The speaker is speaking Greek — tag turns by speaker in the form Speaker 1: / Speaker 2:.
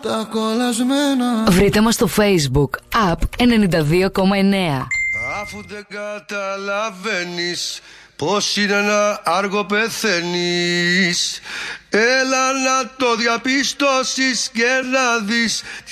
Speaker 1: τα κολλασμένα.
Speaker 2: Βρείτε μας στο Facebook App 92,9.
Speaker 3: Αφού δεν καταλαβαίνεις πως είναι να άργο πεθαίνεις, έλα να το διαπιστώσεις και να δεις τι